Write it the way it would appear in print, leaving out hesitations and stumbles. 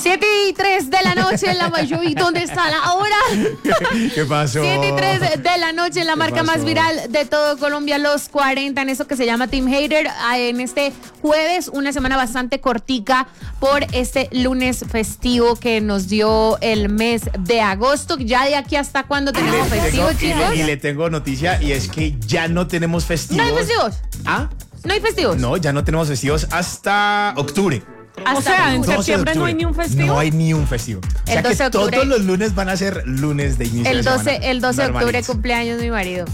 7:03 de la noche en la Mayuy. ¿Dónde está la hora? ¿Qué pasó? 7:03 de la noche en la marca más pasó? viral de todo Colombia, los 40, en eso que se llama Team Hater. En este jueves, una semana bastante cortica por este lunes festivo que nos dio el mes de agosto. Ya de aquí hasta cuándo tenemos festivos, chicos. Y le tengo noticia, y es que ya no tenemos festivos. ¿No hay festivos? ¿Ah? ¿No hay festivos? No, ya no tenemos festivos hasta octubre. O sea, en 12 de septiembre no octubre. hay ni un festivo. No hay ni un festivo. O sea El 12 que de octubre. todos los lunes van a ser lunes de inicio El de 12, semana. el 12 de octubre normalitos. cumpleaños mi marido.